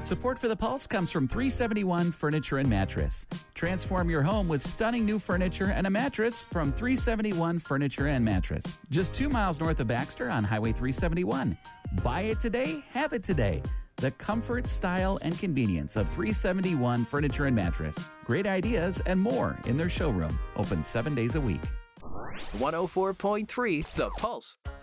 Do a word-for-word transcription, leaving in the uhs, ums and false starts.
Support for The Pulse comes from three seventy-one Furniture and Mattress. Transform your home with stunning new furniture and a mattress from three seventy-one Furniture and Mattress. Just two miles north of Baxter on Highway three seventy-one. Buy it today, have it today. The comfort, style, and convenience of three seventy-one Furniture and Mattress. Great ideas and more in their showroom. Open seven days a week. one oh four point three The Pulse.